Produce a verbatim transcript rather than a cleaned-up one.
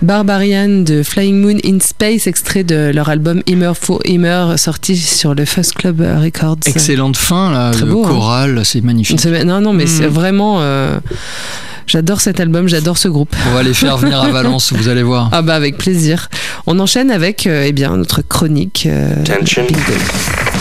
Barbarian de Flying Moon in Space, extrait de leur album Immer for Immer, sorti sur le First Club Records. Excellente fin, là, Très le beau, choral, hein. C'est magnifique. C'est, non, non, mais mmh. c'est vraiment... Euh, j'adore cet album, j'adore ce groupe. On va les faire venir à Valence, vous allez voir. Ah bah avec plaisir. On enchaîne avec euh, eh bien, notre chronique. Euh, Tension.